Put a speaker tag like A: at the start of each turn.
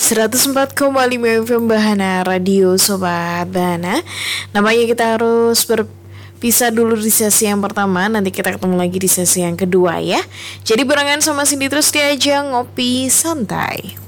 A: 104,5 FM Bahana Radio Sobat Bahana. Namanya kita harus berpisah dulu di sesi yang pertama. Nanti kita ketemu lagi di sesi yang kedua ya. Jadi barengan sama Cindy terus diajak ngopi santai.